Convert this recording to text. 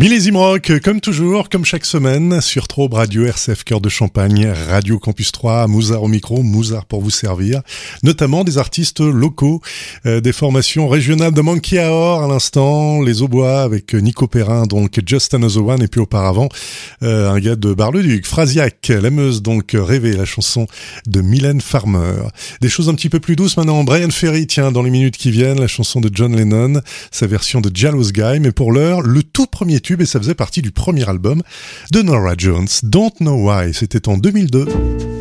Millésime Rock, comme toujours, comme chaque semaine, sur Trobe Radio, RCF Cœur de Champagne, Radio Campus 3, Mouzard au micro, Mouzard pour vous servir, notamment des artistes locaux, des formations régionales de Monkey Aor à l'instant, les Aubois avec Nico Perrin, donc Just Another One, et puis auparavant, un gars de Bar-le-Duc, Frasiac, La Meuse, donc Rêver, la chanson de Mylène Farmer. Des choses un petit peu plus douces maintenant, Brian Ferry, tiens, dans les minutes qui viennent, la chanson de John Lennon, sa version de Jealous Guy, mais pour l'heure, le tout premier tube, et ça faisait partie du premier album de Norah Jones, Don't Know Why, c'était en 2002.